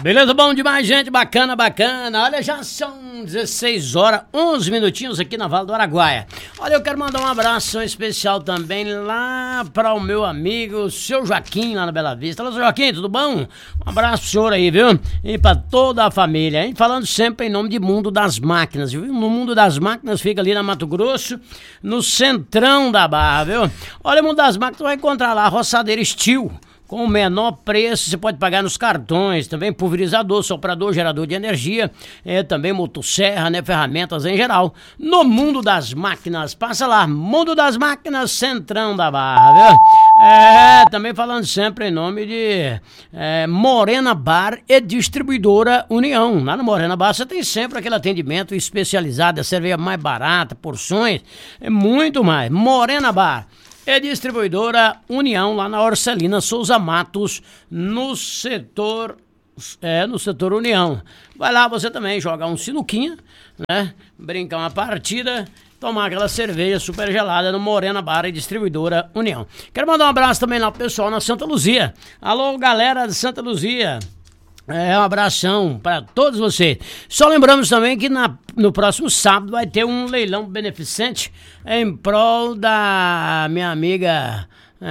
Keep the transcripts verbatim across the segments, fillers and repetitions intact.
Beleza, bom demais, gente, bacana, bacana. Olha, já são dezesseis horas, onze minutinhos aqui na Vale do Araguaia. Olha, eu quero mandar um abraço especial também lá para o meu amigo, seu Joaquim, lá na Bela Vista. Olha, seu Joaquim, tudo bom? Um abraço pro senhor aí, viu? E para toda a família, hein? Falando sempre em nome de Mundo das Máquinas, viu? No Mundo das Máquinas fica ali na Mato Grosso, no centrão da Barra, viu? Olha, o Mundo das Máquinas vai encontrar lá a roçadeira Steel, com o menor preço, você pode pagar nos cartões, também pulverizador, soprador, gerador de energia, é, também motosserra, né, ferramentas em geral. No Mundo das Máquinas, passa lá, Mundo das Máquinas, centrão da Barra, viu? É, também falando sempre em nome de é, Morena Bar e Distribuidora União. Lá no Morena Bar você tem sempre aquele atendimento especializado, a cerveja mais barata, porções, é muito mais. Morena Bar é distribuidora União, lá na Orcelina Souza Matos, no setor, é, no setor União. Vai lá você também jogar um sinuquinha, né? Brincar uma partida, tomar aquela cerveja super gelada no Morena Bar e Distribuidora União. Quero mandar um abraço também lá pro pessoal na Santa Luzia. Alô, galera de Santa Luzia. É, um abração para todos vocês. Só lembramos também que na, no próximo sábado vai ter um leilão beneficente em prol da minha amiga,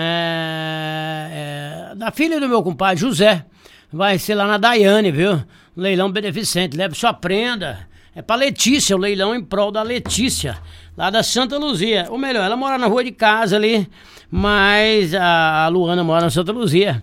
é, é, da filha do meu compadre José. Vai ser lá na Daiane, viu? Leilão beneficente, leve sua prenda. É pra Letícia, o leilão em prol da Letícia, lá da Santa Luzia. Ou melhor, ela mora na rua de casa ali, mas a Luana mora na Santa Luzia.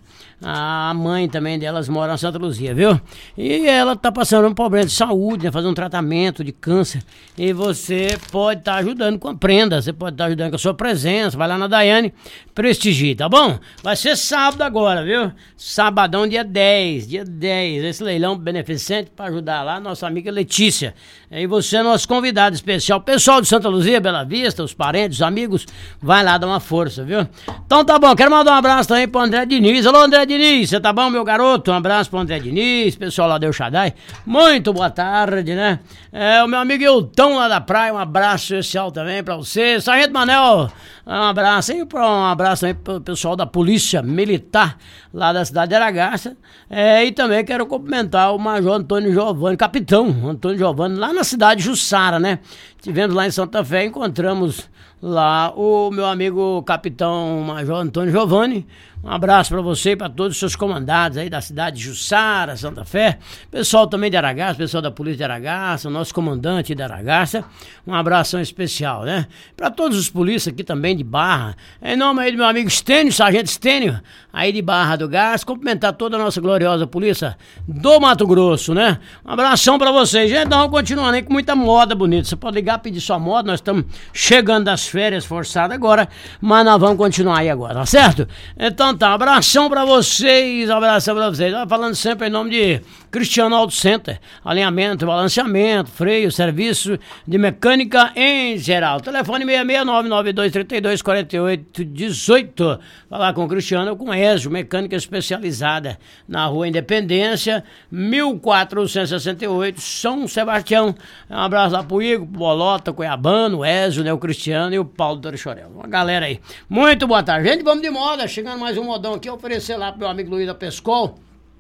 A mãe também delas mora na Santa Luzia, viu? E ela tá passando um problema de saúde, né? Fazer um tratamento de câncer. E você pode estar tá ajudando com a prenda, você pode estar tá ajudando com a sua presença. Vai lá na Daiane, prestigie, tá bom? Vai ser sábado agora, viu? Sabadão, dia dez, dia dez. Esse leilão beneficente para ajudar lá a nossa amiga Letícia. E você é nosso convidado especial. Pessoal de Santa Luzia, Bela Vista, os parentes, os amigos, vai lá dar uma força, viu? Então tá bom, quero mandar um abraço também pro André Diniz. Alô, André Diniz, você tá bom, meu garoto? Um abraço pro André Diniz, pessoal lá do El Shaddai. Muito boa tarde, né? É, o meu amigo Eutão lá da praia, um abraço especial também pra você. Sargento Manel, um abraço aí, um abraço também pro pessoal da Polícia Militar lá da cidade de Aragaça. É, e também quero cumprimentar o Major Antônio Giovanni, capitão Antônio Giovanni, lá na cidade de Jussara, né? Tivemos lá em Santa Fé, encontramos lá o meu amigo capitão Major Antônio Giovanni. Um abraço para você e para todos os seus comandados aí da cidade de Jussara, Santa Fé. Pessoal também de Aragaça, pessoal da Polícia de Aragaça, o nosso comandante de Aragaça. Um abração especial, né? Para todos os polícias aqui também de Barra. Em nome aí do meu amigo Stênio, Sargento Stênio, aí de Barra do Gás. Cumprimentar toda a nossa gloriosa polícia do Mato Grosso, né? Um abração para vocês. Gente, então, continuando aí com muita moda bonita. Você pode ligar, pedir sua moda. Nós estamos chegando das férias forçadas agora, mas nós vamos continuar aí agora, tá certo? Então tá, abração pra vocês, abração pra vocês. Falando sempre em nome de Cristiano Auto Center, alinhamento, balanceamento, freio, serviço de mecânica em geral. Telefone seis seis nove nove dois três dois quatro oito um oito. Falar com o Cristiano ou com o Ezio, mecânica especializada na Rua Independência, mil quatrocentos e sessenta e oito, São Sebastião. Um abraço lá pro Igor, pro Bolota, Cuiabano, o Ezio, né, o Cristiano e o Paulo Dorichorel. Uma galera aí. Muito boa tarde. Gente, vamos de moda. Chegando mais um modão aqui, oferecer lá pro meu amigo Luiz da Pescol.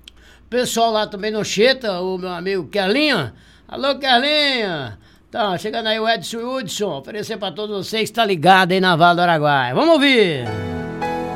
Pessoal lá também no Cheta, o meu amigo Kerlinha. Alô, Kerlinha. Tá, chegando aí o Edson Hudson, oferecer pra todos vocês que tá ligado aí na Vale do Araguaia. Vamos ouvir.